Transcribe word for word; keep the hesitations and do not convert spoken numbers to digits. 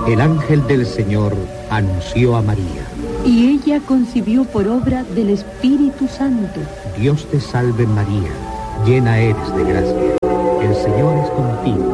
el ángel del Señor anunció a María. Y ella concibió por obra del Espíritu Santo. Dios te salve María, llena eres de gracia. El Señor es contigo.